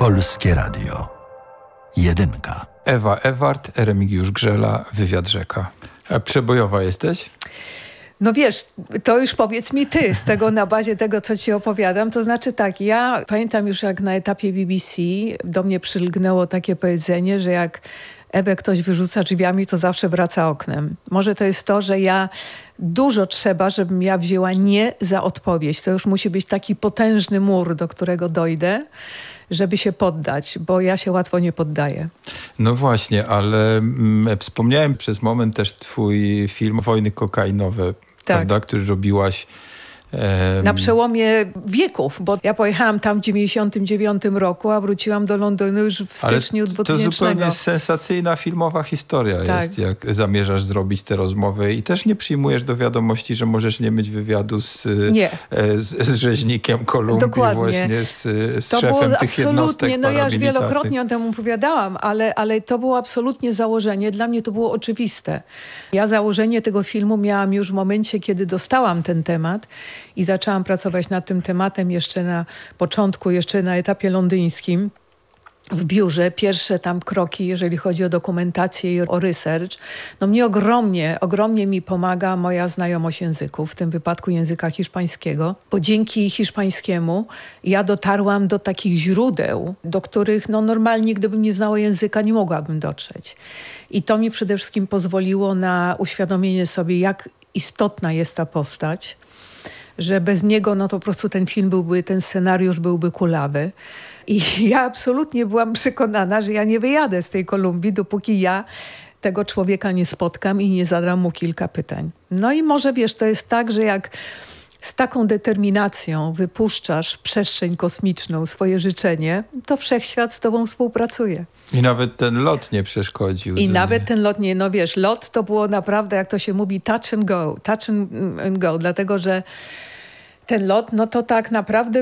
Polskie Radio. Jedynka. Ewa Ewart, Remigiusz Grzela, Wywiad Rzeka. A przebojowa jesteś? No wiesz, to już powiedz mi ty, z tego na bazie tego, co ci opowiadam. To znaczy tak, ja pamiętam już jak na etapie BBC do mnie przylgnęło takie powiedzenie, że jak Ewę ktoś wyrzuca drzwiami, to zawsze wraca oknem. Może to jest to, że dużo trzeba, żebym ja wzięła nie za odpowiedź. To już musi być taki potężny mur, do którego dojdę, żeby się poddać, bo ja się łatwo nie poddaję. No właśnie, ale wspomniałem przez moment też twój film Wojny kokainowe, tak, prawda, który robiłaś na przełomie wieków, bo ja pojechałam tam w 99 roku, a wróciłam do Londynu już w styczniu 2000. To zupełnie sensacyjna filmowa historia jest, jak zamierzasz zrobić tę rozmowę i też nie przyjmujesz do wiadomości, że możesz nie mieć wywiadu z rzeźnikiem Kolumbii, dokładnie, właśnie z to szefem było tych jednostek paramilitarnych. No ja już wielokrotnie o tym opowiadałam, ale to było absolutnie założenie. Dla mnie to było oczywiste. Ja założenie tego filmu miałam już w momencie, kiedy dostałam ten temat i zaczęłam pracować nad tym tematem jeszcze na początku, jeszcze na etapie londyńskim w biurze. Pierwsze tam kroki, jeżeli chodzi o dokumentację i o research. No mnie ogromnie mi pomaga moja znajomość języków, w tym wypadku języka hiszpańskiego, bo dzięki hiszpańskiemu ja dotarłam do takich źródeł, do których normalnie, gdybym nie znała języka, nie mogłabym dotrzeć. I to mi przede wszystkim pozwoliło na uświadomienie sobie, jak istotna jest ta postać, że bez niego to po prostu ten scenariusz byłby kulawy. I ja absolutnie byłam przekonana, że ja nie wyjadę z tej Kolumbii, dopóki ja tego człowieka nie spotkam i nie zadam mu kilka pytań. No i może wiesz, to jest tak, że jak z taką determinacją wypuszczasz w przestrzeń kosmiczną swoje życzenie, to wszechświat z tobą współpracuje. I nawet ten lot nie przeszkodził. Ten lot nie, lot to było naprawdę, jak to się mówi, touch and go, dlatego że ten lot, to tak naprawdę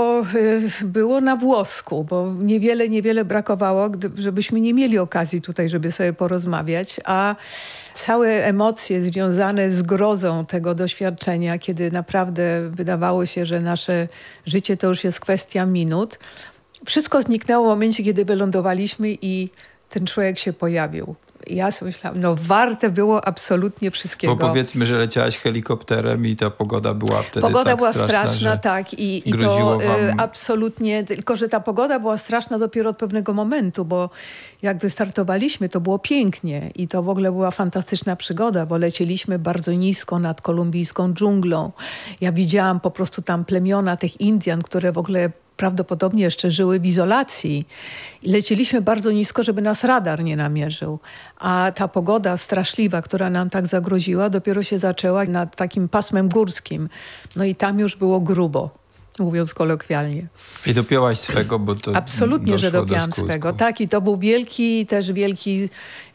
było na włosku, bo niewiele brakowało, żebyśmy nie mieli okazji tutaj, żeby sobie porozmawiać, a całe emocje związane z grozą tego doświadczenia, kiedy naprawdę wydawało się, że nasze życie to już jest kwestia minut, wszystko zniknęło w momencie, kiedy wylądowaliśmy i ten człowiek się pojawił. Ja sobie myślałam, warte było absolutnie wszystkiego. Bo powiedzmy, że leciałaś helikopterem i ta pogoda była wtedy była straszna, tak. I to wam... absolutnie, tylko że ta pogoda była straszna dopiero od pewnego momentu, bo jak wystartowaliśmy, to było pięknie i to w ogóle była fantastyczna przygoda, bo lecieliśmy bardzo nisko nad kolumbijską dżunglą. Ja widziałam po prostu tam plemiona tych Indian, które w ogóle prawdopodobnie jeszcze żyły w izolacji. I lecieliśmy bardzo nisko, żeby nas radar nie namierzył. A ta pogoda straszliwa, która nam tak zagroziła, dopiero się zaczęła nad takim pasmem górskim. No i tam już było grubo, mówiąc kolokwialnie. I dopięłaś swego, bo to absolutnie, że dopięłam skutku. swego. Tak, i to był wielki